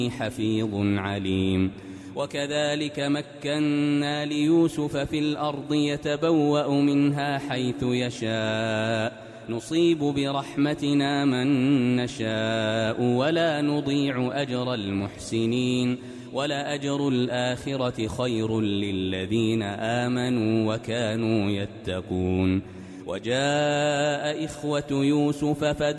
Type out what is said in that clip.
حفيظ عليم. وكذلك مكنا ليوسف في الأرض يتبوأ منها حيث يشاء نصيب برحمتنا من نشاء ولا نضيع أجر المحسنين ولأجر الآخرة خير للذين آمنوا وكانوا يتقون. وجاء إخوة يوسف